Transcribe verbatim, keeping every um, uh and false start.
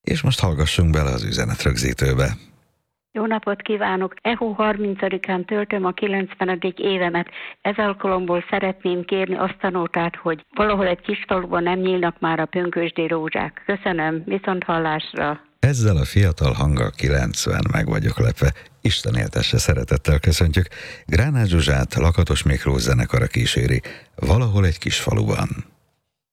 és most hallgassunk bele az üzenetrögzítőbe. Jó napot kívánok! E hó harmincadikán töltöm a kilencvenedik évemet. Ez alkalomból szeretném kérni azt a nótát, hogy valahol egy kis faluban nem nyílnak már a pünkösdi rózsák. Köszönöm, viszont hallásra! Ezzel a fiatal hanggal kilencven meg vagyok lepve. Isten éltesse, szeretettel köszöntjük. Gránát Zsuzsát Lakatos Miklós zenekara kíséri Valahol egy kis faluban.